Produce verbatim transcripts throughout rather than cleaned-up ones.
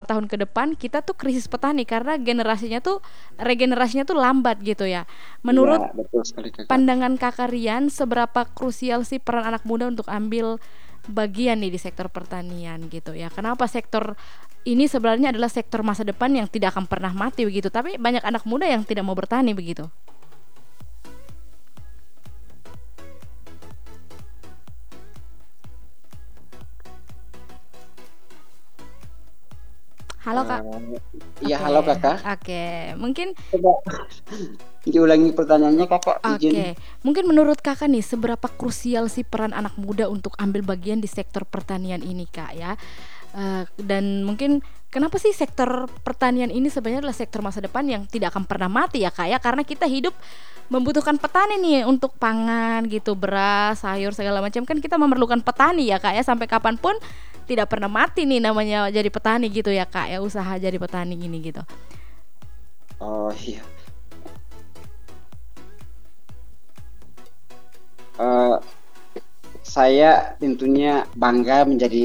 tahun ke depan kita tuh krisis petani karena generasinya tuh regenerasinya tuh lambat gitu ya. Iya, Menurut betul sekali kakak. pandangan Kakak Rian, seberapa krusial sih peran anak muda untuk ambil bagian nih di sektor pertanian gitu ya? Kenapa sektor ini sebenarnya adalah sektor masa depan yang tidak akan pernah mati begitu, tapi banyak anak muda yang tidak mau bertani begitu. Halo Kak. Eh, iya, Oke, halo kakak. oke. Mungkin Coba diulangi pertanyaannya kakak, izin. Oke, mungkin menurut Kakak nih seberapa krusial sih peran anak muda untuk ambil bagian di sektor pertanian ini Kak ya? Eh, dan mungkin kenapa sih sektor pertanian ini sebenarnya adalah sektor masa depan yang tidak akan pernah mati ya Kak ya? Karena kita hidup membutuhkan petani nih untuk pangan gitu, beras, sayur segala macam kan kita memerlukan petani ya Kak ya, sampai kapanpun tidak pernah mati nih namanya jadi petani gitu ya Kak ya, usaha jadi petani ini gitu. Oh iya. Eh, saya tentunya bangga menjadi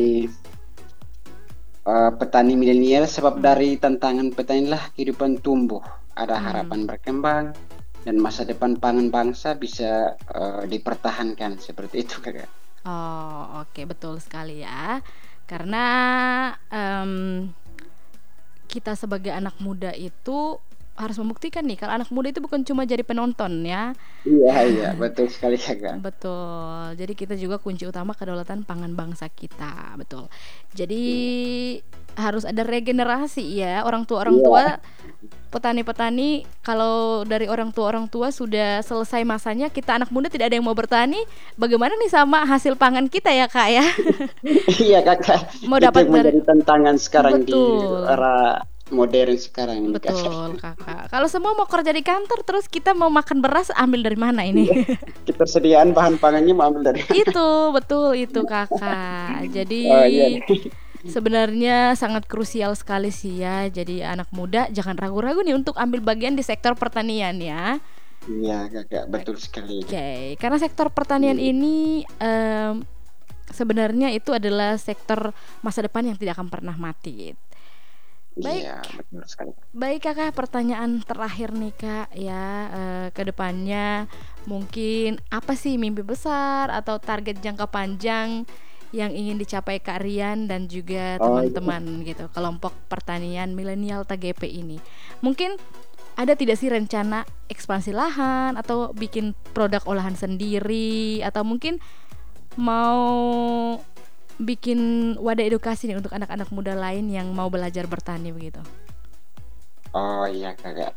eh, petani milenial sebab Hmm. dari tantangan petani lah kehidupan tumbuh, ada Hmm. harapan berkembang dan masa depan pangan bangsa bisa eh, dipertahankan seperti itu kakak. Oh, oke, betul sekali ya. Karena em, kita sebagai anak muda itu harus membuktikan nih kalau anak muda itu bukan cuma jadi penonton ya. Iya iya betul sekali kakak. Betul. Jadi kita juga kunci utama kedaulatan pangan bangsa kita, betul. Jadi Iya. harus ada regenerasi ya. Orang tua-orang Iya. tua petani-petani, kalau dari orang tua-orang tua sudah selesai masanya, kita anak muda tidak ada yang mau bertani, bagaimana nih sama hasil pangan kita ya, Kak ya? Iya kakak, Mau itu dapat yang dari menjadi tantangan sekarang di betul. era modern sekarang ini kakak. Betul, Kakak. Kalau semua mau kerja di kantor terus kita mau makan beras ambil dari mana ini? Iya, ketersediaan bahan pangannya mau ambil dari mana? Itu, betul itu Kakak. Jadi Oh iya, sebenarnya sangat krusial sekali sih ya. Jadi anak muda jangan ragu-ragu nih untuk ambil bagian di sektor pertanian ya. iya kakak, betul sekali. Oke, karena sektor pertanian Iya, ini em, sebenarnya itu adalah sektor masa depan yang tidak akan pernah mati. Baik, iya, betul sekali. baik Kakak, pertanyaan terakhir nih Kak ya, eh, ke depannya mungkin apa sih mimpi besar atau target jangka panjang yang ingin dicapai Kak Rian dan juga Oh iya. teman-teman gitu, kelompok pertanian milenial T G P ini. Mungkin ada tidak sih rencana ekspansi lahan atau bikin produk olahan sendiri atau mungkin mau bikin wadah edukasi nih untuk anak-anak muda lain yang mau belajar bertani begitu. Oh iya kakak.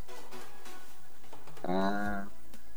Ah,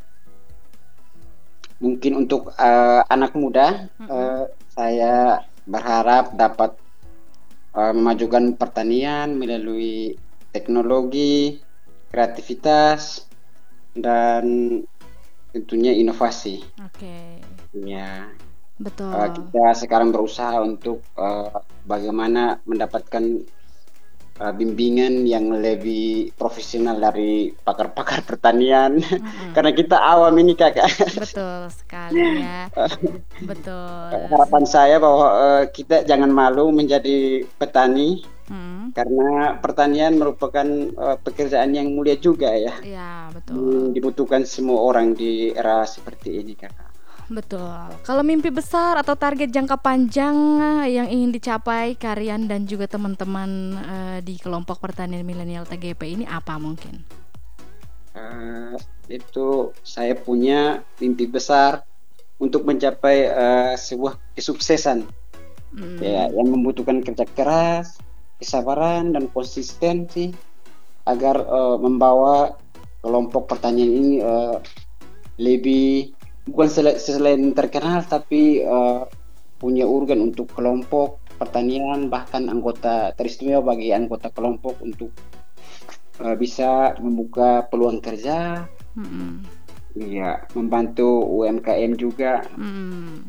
mungkin untuk eh, anak muda, Mm-mm. eh, saya berharap dapat eh, memajukan pertanian melalui teknologi, kreativitas, dan tentunya inovasi. Oke, Ya, eh, betul. kita sekarang berusaha untuk eh, bagaimana mendapatkan eh, bimbingan yang lebih profesional dari pakar-pakar pertanian, Mm-mm. karena kita awam ini kakak. Betul sekali ya. Betul. Harapan saya bahwa eh, kita jangan malu menjadi petani, Hmm. karena pertanian merupakan eh, pekerjaan yang mulia juga ya. Ya, Hmm, betul. dibutuhkan semua orang di era seperti ini kakak. Betul. Kalau mimpi besar atau target jangka panjang eh, yang ingin dicapai Karian dan juga teman-teman eh, di kelompok pertanian milenial T G P ini apa mungkin? Eh, itu saya punya mimpi besar untuk mencapai eh, sebuah kesuksesan ya Hmm. yang membutuhkan kerja keras, kesabaran dan konsistensi agar eh, membawa kelompok pertanian ini eh, lebih bukan sel- selain terkenal tapi eh, punya organ untuk kelompok pertanian bahkan anggota teristimewa bagi anggota kelompok untuk eh, bisa membuka peluang kerja, Hmm. iya, membantu U M K M juga Hmm.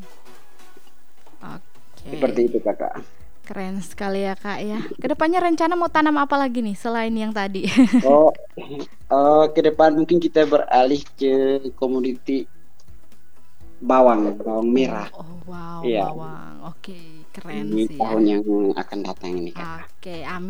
Oke. seperti itu kakak. Keren sekali ya Kak ya. Kedepannya rencana mau tanam apa lagi nih selain yang tadi? Oh, eh, ke depan mungkin kita beralih ke komoditi bawang, bawang Oh, merah. oh wow, Iya, bawang. Oke, keren ini sih ya. tahun yang akan datang ini kakak. Oke, amin.